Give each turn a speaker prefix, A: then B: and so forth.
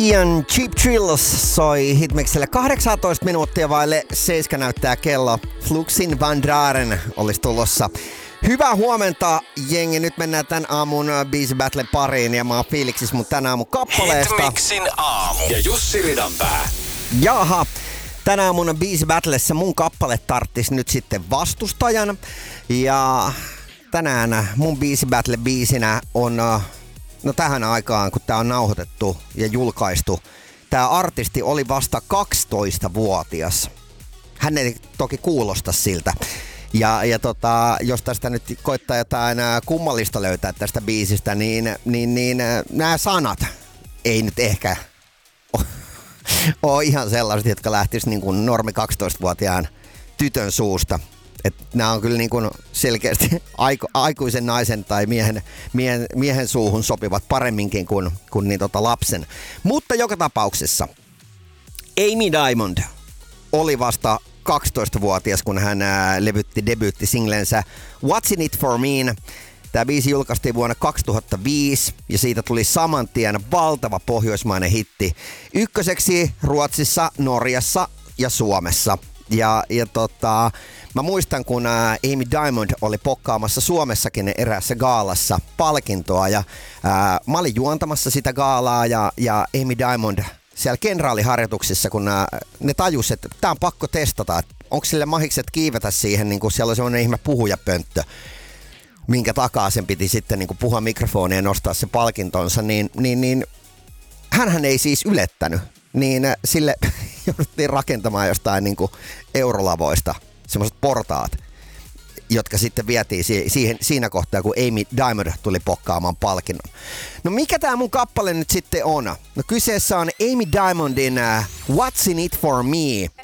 A: Ian Cheap Thrills soi hitmikselle 18 minuuttia vaille 7 näyttää kello. Fluxin Van Draren olisi tulossa. Hyvää huomenta, jengi. Nyt mennään tän aamun Biisi Battle pariin ja mä oon fiiliksis mun tän aamun kappaleesta.
B: Hitmixin aamu ja Jussi Ridanpää.
A: Jaha, tän aamun Biisi Battlessa mun kappale tarttis nyt sitten vastustajan. Ja tänään mun Biisi Battle biisinä on... No tähän aikaan, kun tää on nauhoitettu ja julkaistu, tää artisti oli vasta 12-vuotias. Hän ei toki kuulosta siltä. Ja jos tästä nyt koittaa jotain kummallista löytää tästä biisistä, niin nämä sanat ei nyt ehkä ole ihan sellaiset, jotka lähtis niin kuin normi 12-vuotiaan tytön suusta. Että nämä on kyllä niin kuin selkeästi aikuisen naisen tai miehen suuhun sopivat paremminkin kuin lapsen. Mutta joka tapauksessa Amy Diamond oli vasta 12-vuotias, kun hän levytti debyyttisinglensä What's in it for me. Tämä biisi julkaistiin vuonna 2005 ja siitä tuli saman tien valtava pohjoismainen hitti. Ykköseksi Ruotsissa, Norjassa ja Suomessa. Mä muistan, kun Amy Diamond oli pokkaamassa Suomessakin eräässä gaalassa palkintoa ja mä olin juontamassa sitä gaalaa ja Amy Diamond siellä kenraaliharjoituksissa, kun ne tajus, että tää on pakko testata, että onko sille mahikset kiivetä siihen, niin kun siellä on semmoinen ihme puhujapönttö, minkä takaa sen piti sitten niin kun puhua mikrofoniin ja nostaa se palkintonsa, niin hänhän ei siis ylettänyt, niin sille jouduttiin rakentamaan jostain niin kuin eurolavoista semmoiset portaat, jotka sitten vietiin siinä kohtaa, kun Amy Diamond tuli pokkaamaan palkinnon. No mikä tää mun kappale nyt sitten on? No kyseessä on Amy Diamondin What's in it for me.